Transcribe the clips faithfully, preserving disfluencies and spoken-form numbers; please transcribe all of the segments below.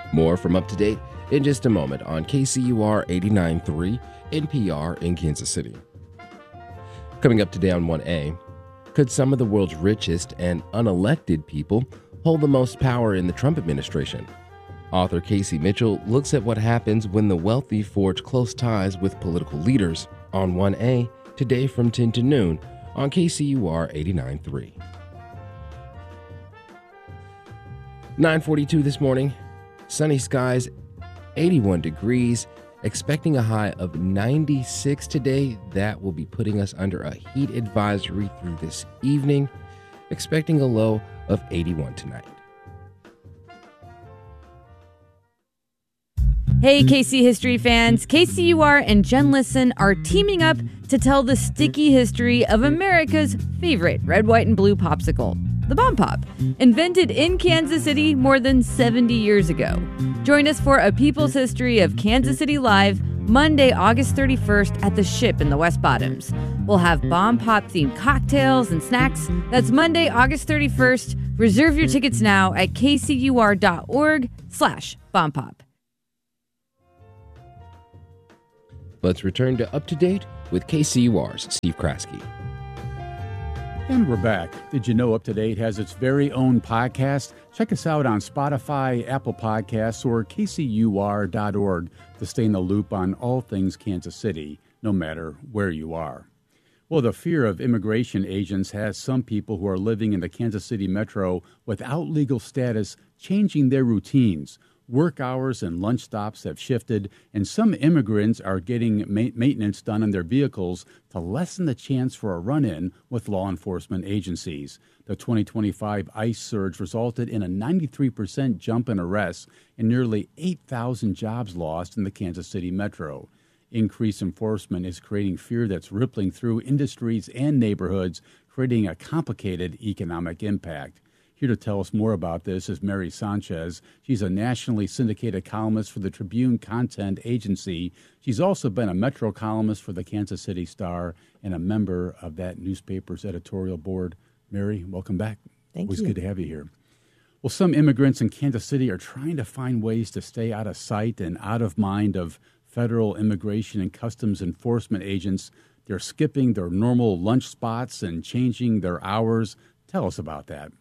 More from Up to Date in just a moment on K C U R eighty-nine point three N P R in Kansas City. Coming up today on one A, could some of the world's richest and unelected people hold the most power in the Trump administration? Author Casey Mitchell looks at what happens when the wealthy forge close ties with political leaders on one A today from ten to noon on K C U R eighty-nine point three. nine forty-two this morning, sunny skies, eighty-one degrees, expecting a high of ninety-six today. That will be putting us under a heat advisory through this evening, expecting a low of eighty-one tonight. Hey, K C History fans. K C U R and Jen Listen are teaming up to tell the sticky history of America's favorite red, white, and blue popsicle, the Bomb Pop, invented in Kansas City more than seventy years ago. Join us for a People's History of Kansas City Live, Monday, August thirty-first at the Ship in the West Bottoms. We'll have Bomb Pop-themed cocktails and snacks. That's Monday, August thirty-first. Reserve your tickets now at kcur.org slash Bomb Pop. Let's return to Up to Date with K C U R's Steve Kraske. And we're back. Did you know Up to Date has its very own podcast? Check us out on Spotify, Apple Podcasts, or K C U R dot org to stay in the loop on all things Kansas City, no matter where you are. Well, the fear of immigration agents has some people who are living in the Kansas City metro without legal status changing their routines. Work hours and lunch stops have shifted, and some immigrants are getting ma- maintenance done on their vehicles to lessen the chance for a run-in with law enforcement agencies. The twenty twenty-five ICE surge resulted in a ninety-three percent jump in arrests and nearly eight thousand jobs lost in the Kansas City metro. Increased enforcement is creating fear that's rippling through industries and neighborhoods, creating a complicated economic impact. Here to tell us more about this is Mary Sanchez. She's a nationally syndicated columnist for the Tribune Content Agency. She's also been a Metro columnist for the Kansas City Star and a member of that newspaper's editorial board. Mary, welcome back. Thank you. It was you. good to have you here. Well, some immigrants in Kansas City are trying to find ways to stay out of sight and out of mind of federal immigration and customs enforcement agents. They're skipping their normal lunch spots and changing their hours. Tell us about that.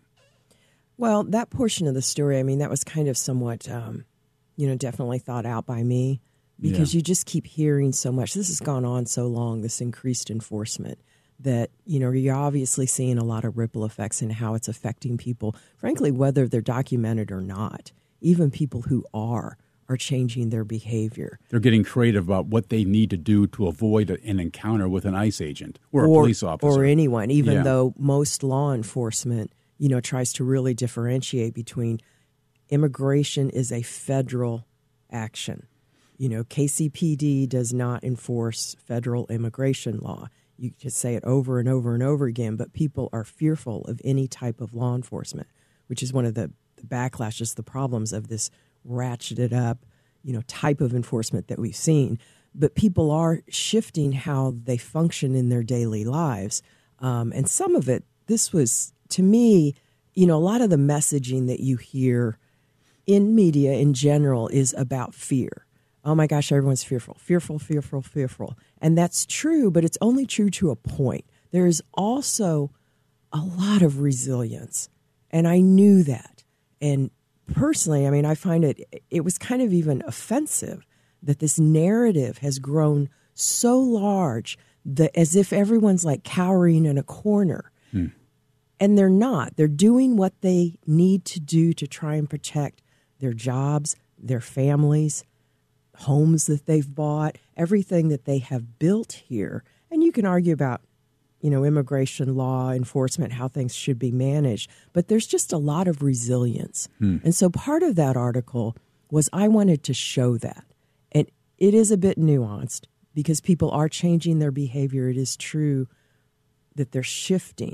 Well, that portion of the story, I mean, that was kind of somewhat, um, you know, definitely thought out by me because yeah. you just keep hearing so much. This has gone on so long, this increased enforcement, that, you know, you're obviously seeing a lot of ripple effects in how it's affecting people, frankly, whether they're documented or not. Even people who are, are changing their behavior. They're getting creative about what they need to do to avoid an encounter with an ICE agent or a or, police officer. Or anyone, even yeah. though most law enforcement you know, tries to really differentiate between immigration is a federal action. You know, K C P D does not enforce federal immigration law. You just say it over and over and over again, but people are fearful of any type of law enforcement, which is one of the, the backlashes, the problems of this ratcheted up, you know, type of enforcement that we've seen. But people are shifting how they function in their daily lives. Um, and some of it, this was... To me, you know, a lot of the messaging that you hear in media in general is about fear. Oh, my gosh, everyone's fearful, fearful, fearful, fearful. And that's true, but it's only true to a point. There is also a lot of resilience, and I knew that. And personally, I mean, I find it, it was kind of even offensive that this narrative has grown so large that as if everyone's like cowering in a corner. Hmm. And they're not. They're doing what they need to do to try and protect their jobs, their families, homes that they've bought, everything that they have built here. And you can argue about, you know, immigration law enforcement, how things should be managed. But there's just a lot of resilience. Hmm. And so part of that article was I wanted to show that. And it is a bit nuanced because people are changing their behavior. It is true that they're shifting.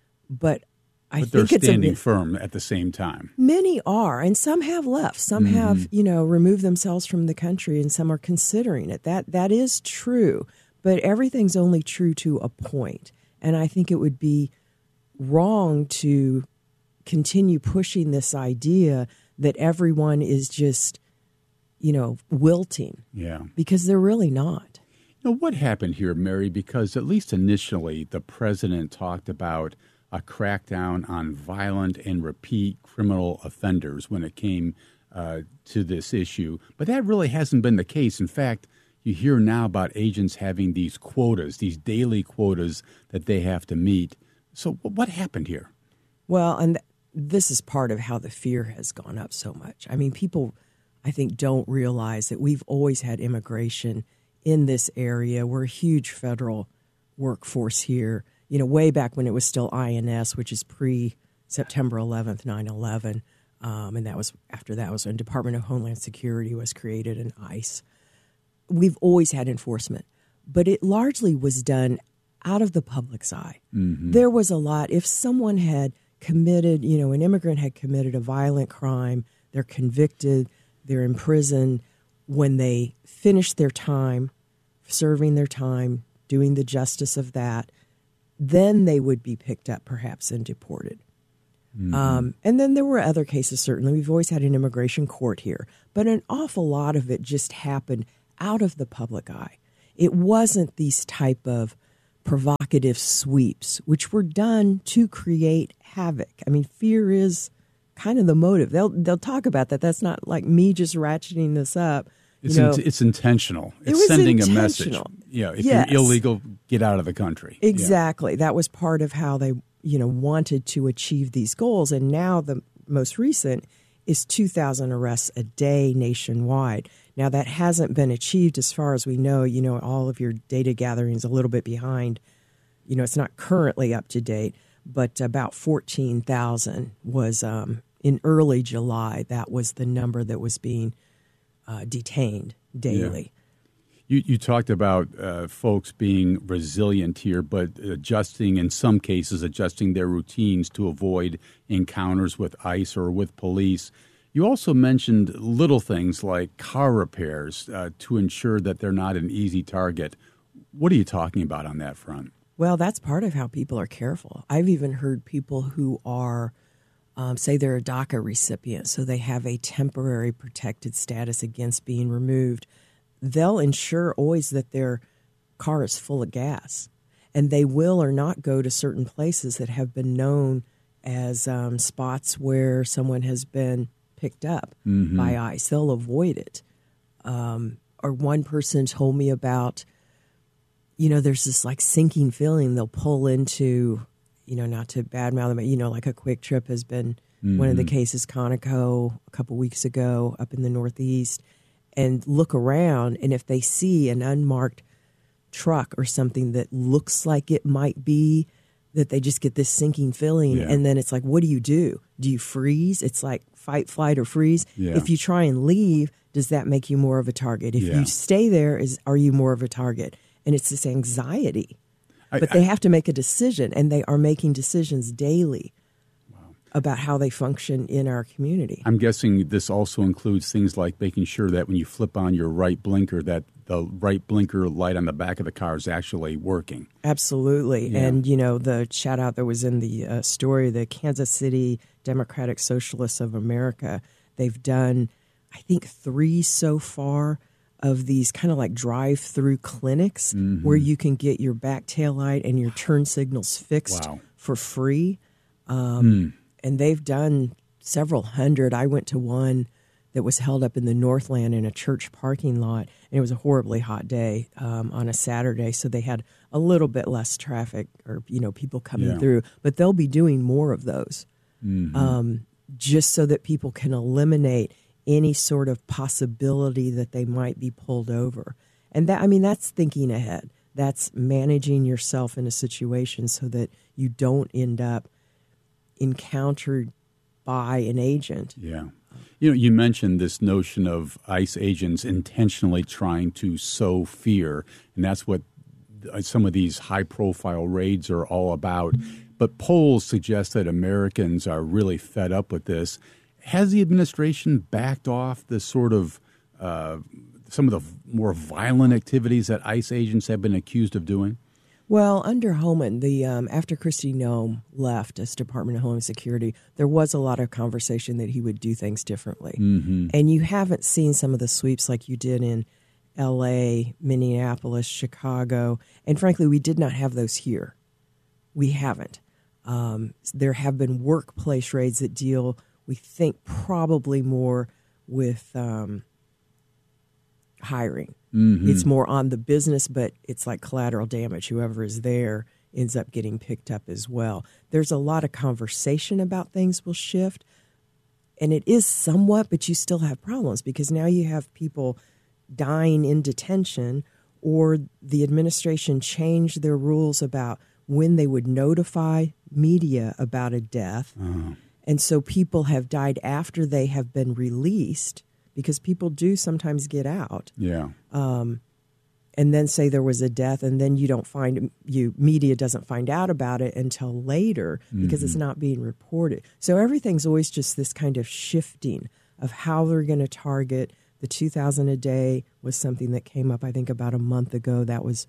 But I but they're think it's standing a, firm at the same time. Many are, and some have left. Some mm-hmm. have, you know, removed themselves from the country, and some are considering it. That that is true, but everything's only true to a point. And I think it would be wrong to continue pushing this idea that everyone is just, you know, wilting. Yeah. Because they're really not. You know, what happened here, Mary? Because at least initially, the president talked about a crackdown on violent and repeat criminal offenders when it came uh, to this issue. But that really hasn't been the case. In fact, you hear now about agents having these quotas, these daily quotas that they have to meet. So what happened here? Well, and th- this is part of how the fear has gone up so much. I mean, people, I think, don't realize that we've always had immigration in this area. We're a huge federal workforce here, you know, way back when it was still I N S, which is pre-September eleventh, nine eleven. Um, and that was after that was when Department of Homeland Security was created and ICE. We've always had enforcement, but it largely was done out of the public's eye. Mm-hmm. There was a lot. If someone had committed, you know, an immigrant had committed a violent crime, they're convicted, they're in prison. When they finish their time, serving their time, doing the justice of that, then they would be picked up perhaps and deported. Mm-hmm. Um, and then there were other cases, certainly. We've always had an immigration court here. But an awful lot of it just happened out of the public eye. It wasn't these type of provocative sweeps, which were done to create havoc. I mean, fear is kind of the motive. They'll they'll talk about that. That's not like me just ratcheting this up. It's you know, in, it's intentional. It's it was sending a message. intentional. Yeah, if Yes. you're illegal, get out of the country. Exactly. That was part of how they, you know, wanted to achieve these goals. And now the most recent is two thousand arrests a day nationwide. Now, that hasn't been achieved as far as we know. You know, all of your data gathering is a little bit behind. You know, it's not currently up to date, but about fourteen thousand was um, in early July. That was the number that was being uh, detained daily. Yeah. You, you talked about uh, folks being resilient here, but adjusting, in some cases, adjusting their routines to avoid encounters with ICE or with police. You also mentioned little things like car repairs uh, to ensure that they're not an easy target. What are you talking about on that front? Well, that's part of how people are careful. I've even heard people who are, um, say they're a DACA recipient, so they have a temporary protected status against being removed. They'll ensure always that their car is full of gas, and they will or not go to certain places that have been known as um, spots where someone has been picked up mm-hmm. by ICE. They'll avoid it. Um, or one person told me about, you know, there's this like sinking feeling they'll pull into, you know, not to badmouth them, but, you know, like a Quick Trip has been mm-hmm. one of the cases, Conoco, a couple weeks ago up in the Northeast, and look around. And if they see an unmarked truck or something that looks like it might be, that they just get this sinking feeling. Yeah. And then it's like, what do you do? Do you freeze? It's like fight, flight, or freeze. Yeah. If you try and leave, does that make you more of a target? If Yeah. you stay there, is are you more of a target? And it's this anxiety. I, But I, they have to make a decision, and they are making decisions daily wow. about how they function in our community. I'm guessing this also includes things like making sure that when you flip on your right blinker, that the right blinker light on the back of the car is actually working. Absolutely. Yeah. And, you know, the shout out that was in the uh, story, the Kansas City Democratic Socialists of America, they've done, I think, three so far of these kind of like drive-through clinics mm-hmm. where you can get your back tail light and your turn signals fixed wow. for free. Um, mm. And they've done several hundred. I went to one that was held up in the Northland in a church parking lot, and it was a horribly hot day um, on a Saturday, so they had a little bit less traffic or, you know, people coming yeah. through. But they'll be doing more of those mm-hmm. um, just so that people can eliminate any sort of possibility that they might be pulled over. And that, I mean, that's thinking ahead. That's managing yourself in a situation so that you don't end up encountered by an agent. Yeah. You know, you mentioned this notion of ICE agents intentionally trying to sow fear, and that's what some of these high-profile raids are all about. But polls suggest that Americans are really fed up with this. Has the administration backed off the sort of uh, some of the more violent activities that ICE agents have been accused of doing? Well, under Homan, the um, after Kristi Noem left as Department of Homeland Security, there was a lot of conversation that he would do things differently. Mm-hmm. And you haven't seen some of the sweeps like you did in L A, Minneapolis, Chicago, and frankly, we did not have those here. We haven't. Um, there have been workplace raids that deal, we think, probably more with um, hiring. Mm-hmm. It's more on the business, but it's like collateral damage. Whoever is there ends up getting picked up as well. There's a lot of conversation about things will shift, and it is somewhat, but you still have problems because now you have people dying in detention, or the administration changed their rules about when they would notify media about a death. Uh-huh. And so people have died after they have been released because people do sometimes get out. Yeah. Um, and then say there was a death, and then you don't find, you media doesn't find out about it until later because mm-hmm. it's not being reported. So everything's always just this kind of shifting of how they're going to target. The two thousand a day was something that came up, I think, about a month ago. That was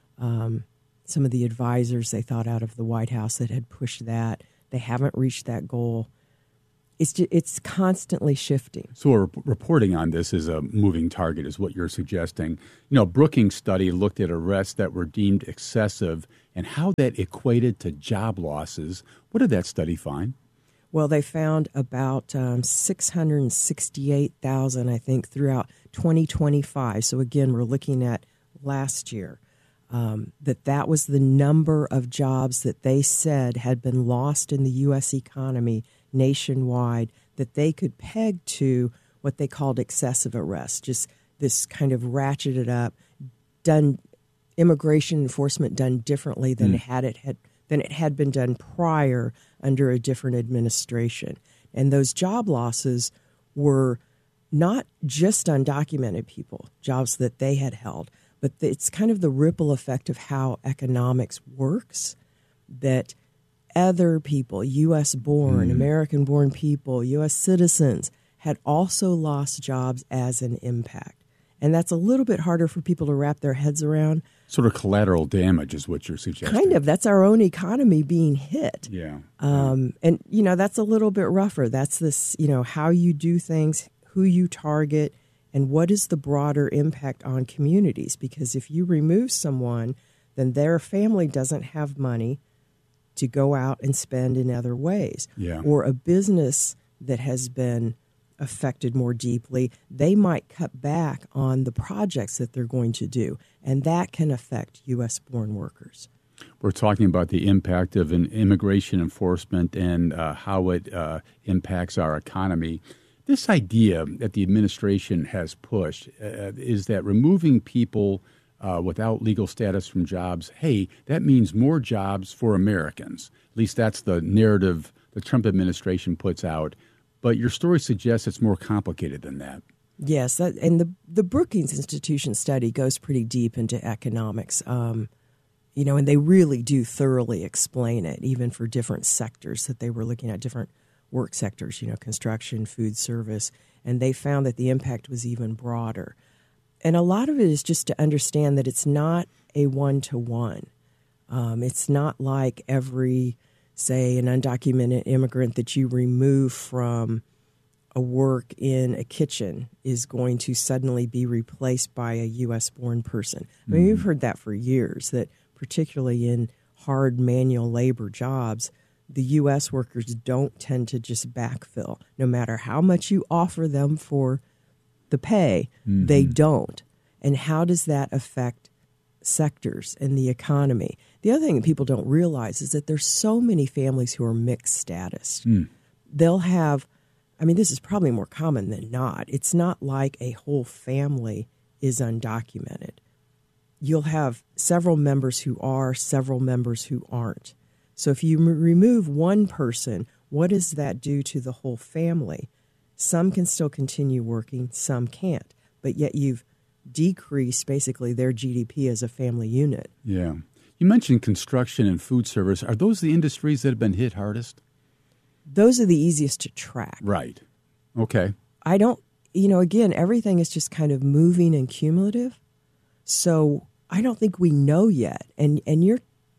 um, some of the advisors they thought out of the White House that had pushed that. They haven't reached that goal. It's just, it's constantly shifting. So we're reporting on this as a moving target is what you're suggesting. You know, Brookings study looked at arrests that were deemed excessive and how that equated to job losses. What did that study find? Well, they found about um, six hundred sixty-eight thousand, I think, throughout twenty twenty-five. So again, we're looking at last year, um, that that was the number of jobs that they said had been lost in the U S economy nationwide that they could peg to what they called excessive arrest, just this kind of ratcheted up, done immigration enforcement done differently than mm. it had it had than it had been done prior under a different administration. And those job losses were not just undocumented people, jobs that they had held, but it's kind of the ripple effect of how economics works, that other people, U S born, mm. American-born people, U S citizens, had also lost jobs as an impact. And that's a little bit harder for people to wrap their heads around. Sort of collateral damage is what you're suggesting. Kind of. That's our own economy being hit. Yeah. Um, and, you know, that's a little bit rougher. That's this, you know, how you do things, who you target, and what is the broader impact on communities. Because if you remove someone, then their family doesn't have money to go out and spend in other ways. Yeah. Or a business that has been affected more deeply, they might cut back on the projects that they're going to do, and that can affect U S-born workers. We're talking about the impact of an immigration enforcement and uh, how it uh, impacts our economy. This idea that the administration has pushed uh, is that removing people uh, without legal status from jobs, hey, that means more jobs for Americans. At least that's the narrative the Trump administration puts out. But your story suggests it's more complicated than that. Yes, that, and the the Brookings Institution study goes pretty deep into economics, um, you know, and they really do thoroughly explain it, even for different sectors that they were looking at, different work sectors, you know, construction, food service, and they found that the impact was even broader. And a lot of it is just to understand that it's not a one-to-one. Um, it's not like every, say, an undocumented immigrant that you remove from a work in a kitchen is going to suddenly be replaced by a U S-born person. I mean, mm. we've heard that for years, that particularly in hard manual labor jobs, the U S workers don't tend to just backfill. No matter how much you offer them for the pay, mm-hmm. they don't. And how does that affect sectors in the economy? The other thing that people don't realize is that there's so many families who are mixed status. Mm. They'll have, I mean, this is probably more common than not. It's not like a whole family is undocumented. You'll have several members who are, several members who aren't. So if you m- remove one person, what does that do to the whole family? Some can still continue working, some can't. But yet you've decreased basically their G D P as a family unit. Yeah. You mentioned construction and food service. Are those the industries that have been hit hardest? Those are the easiest to track. Right. Okay. I don't, you know, again, everything is just kind of moving and cumulative. So I don't think we know yet. And and you're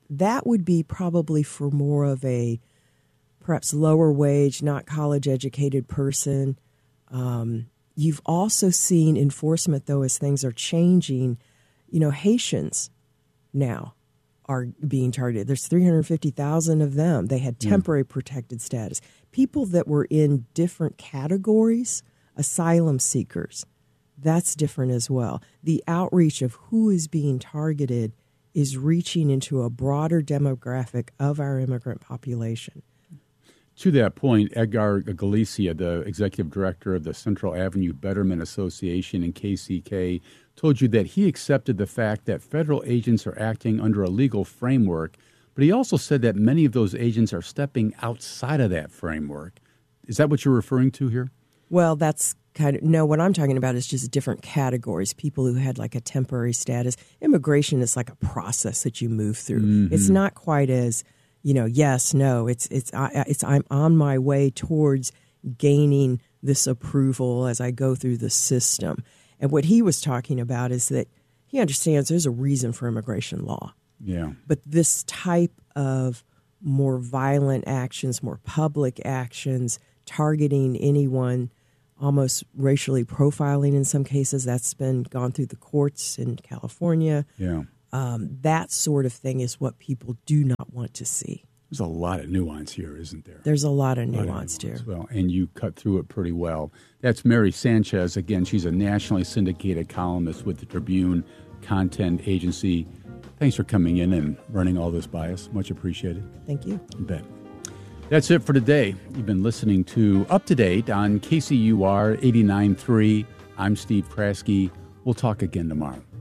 that would be probably for more of a perhaps lower wage, not college educated person. Um, you've also seen enforcement, though, as things are changing. You know, Haitians now are being targeted. There's three hundred fifty thousand of them. They had temporary mm. protected status. People that were in different categories, asylum seekers, that's different as well. The outreach of who is being targeted is reaching into a broader demographic of our immigrant population. To that point, Edgar Galicia, the executive director of the Central Avenue Betterment Association in K C K, told you that he accepted the fact that federal agents are acting under a legal framework, but he also said that many of those agents are stepping outside of that framework. Is that what you're referring to here? Well, that's kind of, no, what I'm talking about is just different categories, people who had like a temporary status. Immigration is like a process that you move through. Mm-hmm. It's not quite as, you know, yes, no, it's, it's, I, it's, I'm on my way towards gaining this approval as I go through the system. And what he was talking about is that he understands there's a reason for immigration law. Yeah. But this type of more violent actions, more public actions, targeting anyone, almost racially profiling in some cases, that's been gone through the courts in California. Yeah. Um, that sort of thing is what people do not want to see. There's a lot of nuance here, isn't there? There's a lot of a lot nuance, of nuance too. Well, and you cut through it pretty well. That's Mary Sanchez. Again, she's a nationally syndicated columnist with the Tribune Content Agency. Thanks for coming in and running all this by us. Much appreciated. Thank you. You bet. That's it for today. You've been listening to Up to Date on K C U R eighty-nine point three. I'm Steve Kraske. We'll talk again tomorrow.